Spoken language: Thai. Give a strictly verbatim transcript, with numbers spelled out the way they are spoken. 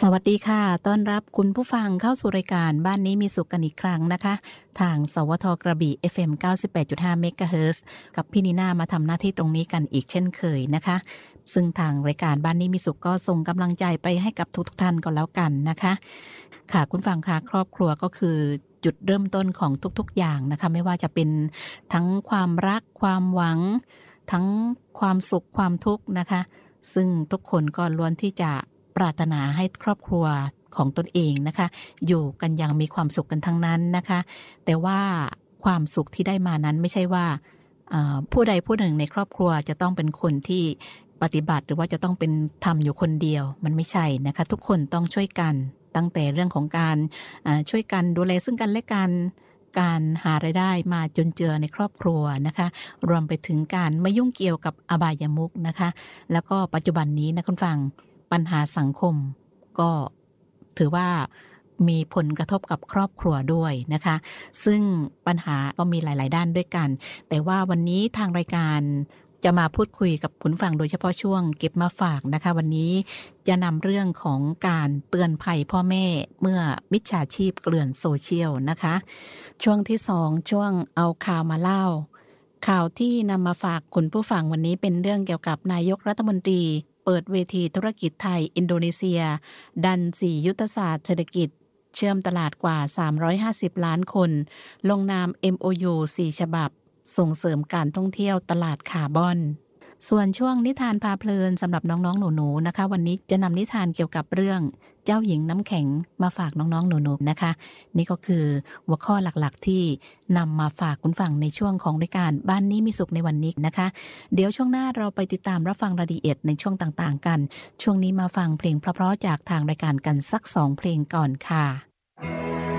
สวัสดีค่ะต้อนรับคุณผู้ฟังเข้าสู่รายการบ้านนี้มีสุขกันอีกครั้งนะคะทางสวทกระบี่ เอฟ เอ็ม เก้าสิบแปดจุดห้า เมกะเฮิรตซ์กับพี่นีน่ามาทำหน้าที่ตรงนี้กันอีกเช่นเคยนะคะซึ่งทางรายการบ้านนี้มีสุขก็ส่งกำลังใจไปให้กับทุกๆท่านก็แล้วกันนะคะค่ะคุณฟังค่ะครอบครัวก็คือจุดเริ่มต้นของทุกๆอย่างนะคะไม่ว่าจะเป็นทั้งความรักความหวังทั้งความสุขความทุกข์นะคะซึ่งทุกคนก็ล้วนที่จะปรารถนาให้ครอบครัวของตนเองนะคะอยู่กันอย่างมีความสุขกันทั้งนั้นนะคะแต่ว่าความสุขที่ได้มานั้นไม่ใช่ว่าผู้ใดผู้หนึ่งในครอบครัวจะต้องเป็นคนที่ปฏิบัติหรือว่าจะต้องเป็นทำอยู่คนเดียวมันไม่ใช่นะคะทุกคนต้องช่วยกันตั้งแต่เรื่องของการช่วยกันดูแลซึ่งกันและกันการหารายได้มาจนเจือในครอบครัวนะคะรวมไปถึงการไม่ยุ่งเกี่ยวกับอบายมุขนะคะแล้วก็ปัจจุบันนี้นะคุณฟังปัญหาสังคมก็ถือว่ามีผลกระทบกับครอบครัวด้วยนะคะซึ่งปัญหาก็มีหลายๆด้านด้วยกันแต่ว่าวันนี้ทางรายการจะมาพูดคุยกับคุณฟังโดยเฉพาะช่วงเก็บมาฝากนะคะวันนี้จะนำเรื่องของการเตือนภัยพ่อแม่เมื่อมิจฉาชีพเกลื่อนโซเชียลนะคะช่วงที่สองช่วงเอาข่าวมาเล่าข่าวที่นำมาฝากคุณผู้ฟังวันนี้เป็นเรื่องเกี่ยวกับนายกรัฐมนตรีเปิดเวทีธุรกิจไทยอินโดนีเซียดันสี่ยุทธศาสตร์เศรษฐกิจเชื่อมตลาดกว่าสามร้อยห้าสิบล้านคนลงนาม เอ็ม โอ ยู สี่ฉบับส่งเสริมการท่องเที่ยวตลาดคาร์บอนส่วนช่วงนิทานพาเพลินสำหรับน้องๆหนูๆนะคะวันนี้จะนำนิทานเกี่ยวกับเรื่องเจ้าหญิงน้ำแข็งมาฝากน้องๆหนูๆนะคะนี่ก็คือหัวข้อหลักๆที่นำมาฝากคุณฟังในช่วงของรายการบ้านนี้มีสุขในวันนี้นะคะเดี๋ยวช่วงหน้าเราไปติดตามรับฟังรายละเอียดในช่วงต่างๆกันช่วงนี้มาฟังเพลงเพราะๆจากทางรายการกันสักสองเพลงก่อนค่ะ